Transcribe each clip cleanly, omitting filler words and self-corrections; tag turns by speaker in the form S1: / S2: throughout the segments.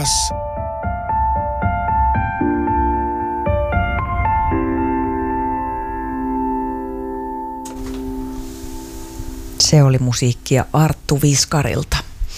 S1: takas.
S2: Se oli musiikkia Arttu Viskarilta.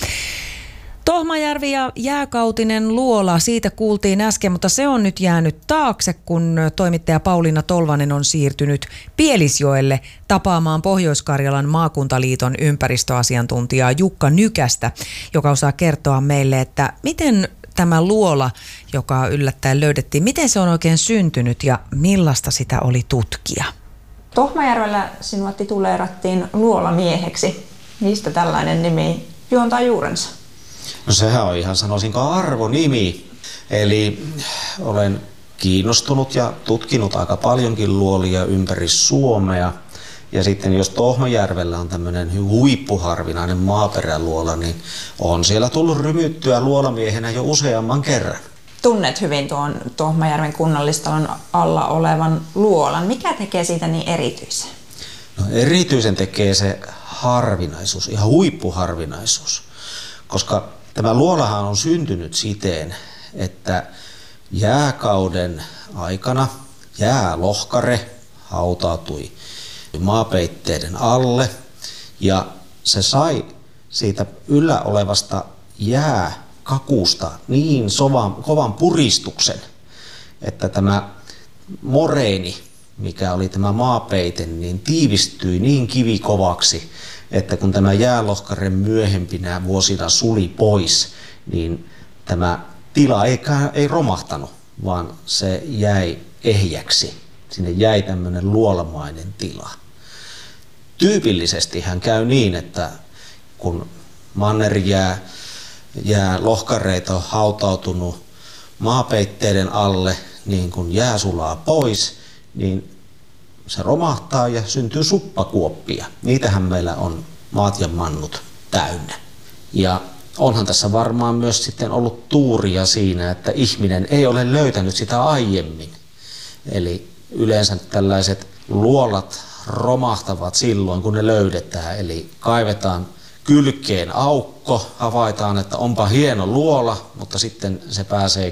S2: Tohmajärvi ja jääkautinen luola, siitä kuultiin äsken, mutta se on nyt jäänyt taakse, kun toimittaja Pauliina Tolvanen on siirtynyt Pielisjoelle tapaamaan Pohjois-Karjalan maakuntaliiton ympäristöasiantuntijaa Jukka Nykästä, joka osaa kertoa meille, että miten tämä luola, joka yllättäen löydettiin, miten se on oikein syntynyt ja millaista sitä oli tutkia?
S3: Tohmajärvellä sinua tituleerattiin luolamieheksi. Mistä tällainen nimi juontaa juurensa?
S4: No sehän on ihan, sanoisinko, arvonimi. Eli olen kiinnostunut ja tutkinut aika paljonkin luolia ympäri Suomea. Ja sitten jos Tohmajärvellä on tämmöinen huippuharvinainen maaperäluola, niin on siellä tullut rymyttyä luolamiehenä jo useamman kerran.
S3: Tunnet hyvin tuon Tohmajärven kunnallistalon alla olevan luolan. Mikä tekee siitä niin erityisen?
S4: No erityisen tekee se harvinaisuus, ihan huippuharvinaisuus. Koska tämä luolahan on syntynyt siten, että jääkauden aikana jäälohkare hautautui maapeitteiden alle ja se sai siitä yllä olevasta jääkakusta niin kovan puristuksen, että tämä moreeni, mikä oli tämä maapeite, niin tiivistyi niin kivikovaksi, että kun tämä jäälohkare myöhempinä vuosina suli pois, niin tämä tila ei romahtanut, vaan se jäi ehjäksi. Sinne jäi tämmöinen luolamainen tila. Tyypillisesti hän käy niin, että kun mannerjää lohkareita on hautautunut maapeitteiden alle, niin kun jää sulaa pois, niin se romahtaa ja syntyy suppakuoppia. Niitähän meillä on maat ja mannut täynnä. Ja onhan tässä varmaan myös sitten ollut tuuria siinä, että ihminen ei ole löytänyt sitä aiemmin. Eli yleensä tällaiset luolat romahtavat silloin, kun ne löydetään. Eli kaivetaan kylkeen aukko, havaitaan, että onpa hieno luola, mutta sitten se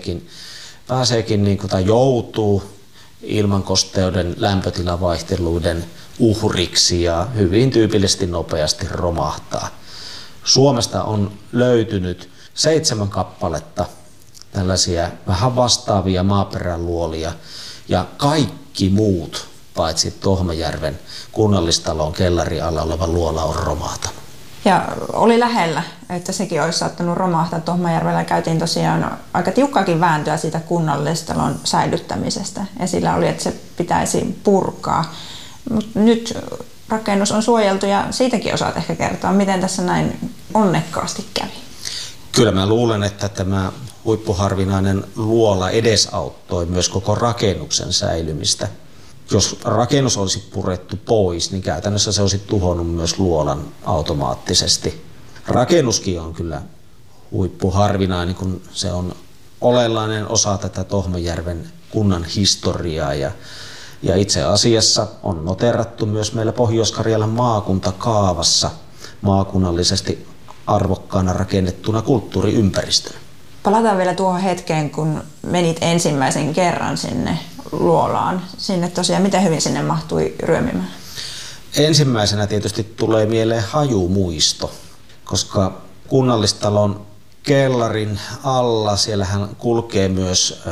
S4: pääseekin niin kuin, tai joutuu ilmankosteuden lämpötilavaihteluiden uhriksi ja hyvin tyypillisesti nopeasti romahtaa. Suomesta on löytynyt 7 kappaletta tällaisia vähän vastaavia maaperäluolia ja kaikki muut, paitsi Tohmajärven kunnallistalon kellarin alla oleva luola on romahtanut.
S3: Ja oli lähellä, että sekin olisi saattanut romahtaa. Tohmajärvellä käytiin tosiaan aika tiukkaakin vääntöä siitä kunnallistalon säilyttämisestä. Esillä oli, että se pitäisi purkaa. Mutta nyt rakennus on suojeltu ja siitäkin osaat ehkä kertoa, miten tässä näin onnekkaasti kävi.
S4: Kyllä mä luulen, että tämä huippuharvinainen luola edesauttoi myös koko rakennuksen säilymistä. Jos rakennus olisi purettu pois, niin käytännössä se olisi tuhonnut myös luolan automaattisesti. Rakennuskin on kyllä huippuharvinainen, kun se on olennainen osa tätä Tohmajärven kunnan historiaa. Ja itse asiassa on noterattu myös meillä Pohjois-Karjalan maakuntakaavassa maakunnallisesti arvokkaana rakennettuna kulttuuriympäristönä.
S3: Palataan vielä tuohon hetkeen, kun menit ensimmäisen kerran sinne luolaan. Sinne tosiaan, miten hyvin sinne mahtui ryömimään?
S4: Ensimmäisenä tietysti tulee mieleen hajumuisto, koska kunnallistalon kellarin alla siellähän kulkee myös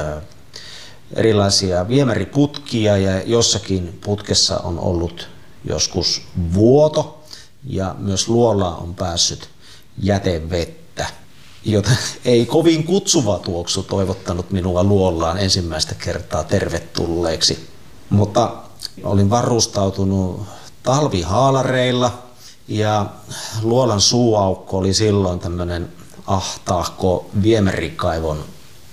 S4: erilaisia viemäriputkia ja jossakin putkessa on ollut joskus vuoto ja myös luolaan on päässyt jätevettä, jota ei kovin kutsuva tuoksu toivottanut minua luolaan ensimmäistä kertaa tervetulleeksi. Mutta olin varustautunut talvihaalareilla ja luolan suuaukko oli silloin tämmöinen ahtaahko viemärikaivon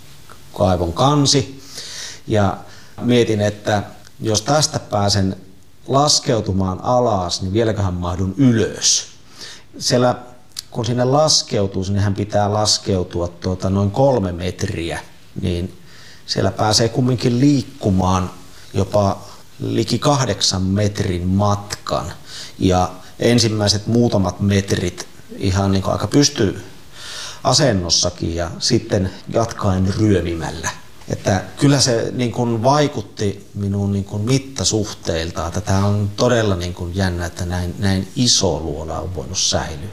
S4: kansi. Ja mietin, että jos tästä pääsen laskeutumaan alas, niin vieläköhän mahdun ylös. Siellä kun sinne laskeutuu, sinnehän pitää laskeutua noin 3 metriä, niin siellä pääsee kumminkin liikkumaan jopa liki 8 metrin matkan. Ja ensimmäiset muutamat metrit ihan niin kuin aika asennossakin ja sitten jatkaen ryömimällä. Että kyllä se niin kuin vaikutti minun niin kuin mittasuhteiltaan, että tämä on todella niin kuin jännä, että näin iso luola on voinut säilyä.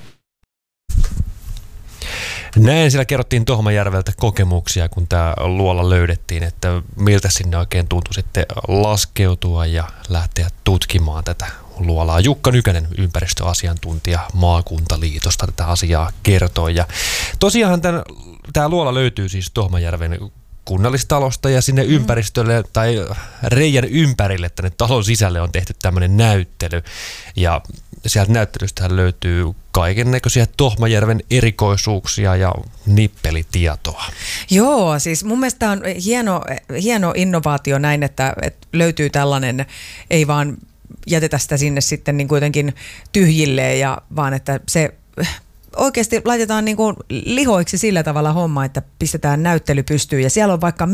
S1: Näin siellä kerrottiin Tohmajärveltä kokemuksia, kun tämä luola löydettiin, että miltä sinne oikein tuntui sitten laskeutua ja lähteä tutkimaan tätä luolaa. Jukka Nykänen, ympäristöasiantuntija Maakuntaliitosta, tätä asiaa kertoi. Ja tosiaan tämä luola löytyy siis Tohmajärven kunnallistalosta ja sinne ympäristölle tai reijän ympärille tänne talon sisälle on tehty tämmöinen näyttely. Ja sieltä näyttelystä löytyy kaikennäköisiä Tohmajärven erikoisuuksia ja nippelitietoa.
S2: Joo, siis mun mielestä on hieno innovaatio näin, että löytyy tällainen, ei vaan jätetä sitä sinne sitten niin kuitenkin tyhjilleen, vaan että se oikeasti laitetaan niin kuin lihoiksi sillä tavalla homma, että pistetään näyttely pystyyn ja siellä on vaikka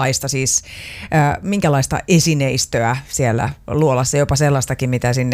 S2: minkälaista esineistöä siellä luolassa, jopa sellaistakin,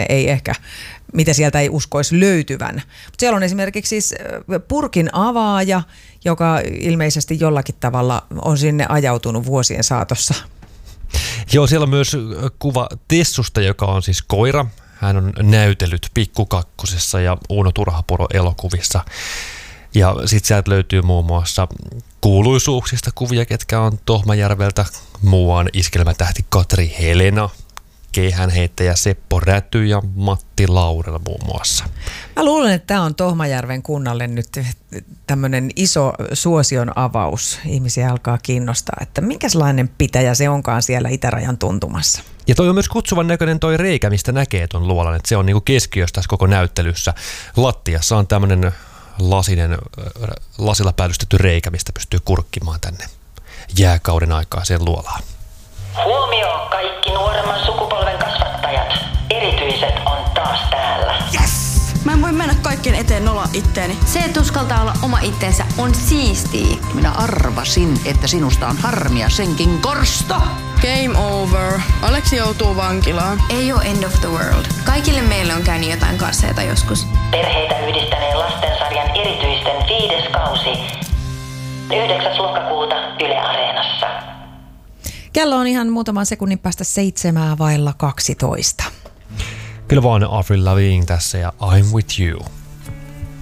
S2: mitä sieltä ei uskoisi löytyvän. Mutta siellä on esimerkiksi siis purkin avaaja, joka ilmeisesti jollakin tavalla on sinne ajautunut vuosien saatossa.
S1: Joo, siellä on myös kuva Tessusta, joka on siis koira. Hän on näytellyt Pikku Kakkosessa ja Uuno Turhapuro elokuvissa. Ja sitten sieltä löytyy muun muassa kuuluisuuksista kuvia, ketkä on Tohmajärveltä. Muuan iskelmätähti Katri Helena, keihäänheittäjä Seppo Räty ja Matti Laurela muun muassa.
S2: Mä luulen, että tämä on Tohmajärven kunnalle nyt tämmöinen iso suosion avaus. Ihmisiä alkaa kiinnostaa, että minkälainen pitäjä se onkaan siellä itärajan tuntumassa.
S1: Ja toi on myös kutsuvan näköinen toi reikä, mistä näkee ton luolan, että se on niinku keskiössä tässä koko näyttelyssä. Lattiassa on tämmöinen lasilla päällystetty reikä, mistä pystyy kurkkimaan tänne jääkauden aikaiseen luolaan.
S5: Huomio kaikki nuoremman sukupolven kasvattajat. Erityiset on taas täällä.
S6: Yes! Mä en voi mennä kaikkien eteen nolla itteeni.
S7: Se, että uskaltaa olla oma itsensä, on siistiä.
S8: Minä arvasin, että sinusta on harmia senkin korsto.
S6: Game over. Aleksi joutuu vankilaan.
S7: Ei ole end of the world. Kaikille meille on käynyt jotain kasseita joskus.
S5: Perheitä yhdistäneen lastensarjan erityisten 5. kausi. 9. lokakuuta Yle Areenassa.
S2: Kello on ihan muutaman sekunnin päästä 7:12.
S1: Kyllä vaan Avril Lavigne tässä ja I'm with you.